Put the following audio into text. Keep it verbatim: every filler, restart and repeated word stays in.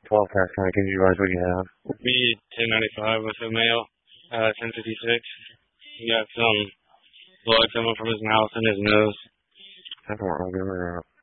twelve Cass County, can you advise what you have? B ten ninety-five with a male, uh, ten fifty-six. He got some blood coming from his mouth and his nose. That's what I'm doing.